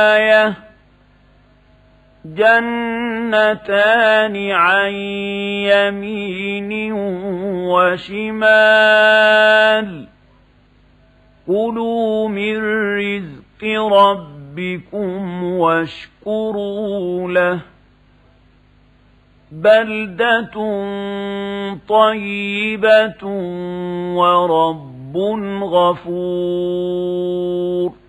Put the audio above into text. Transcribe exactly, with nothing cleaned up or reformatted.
آية جنتان عن يمين وشمال كلوا من رزق ربكم واشكروا له بلدة طيبة ورب غفور.